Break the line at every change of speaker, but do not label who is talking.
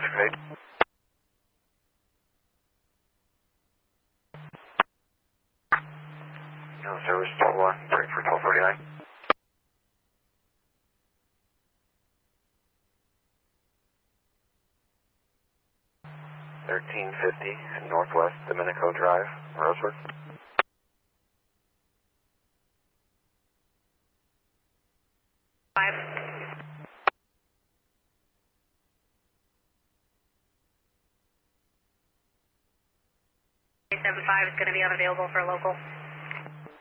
paid. No service 12-1, break for 1249. 1350 Northwest Domenico Drive, Rosewood.
Five is going to be unavailable for local.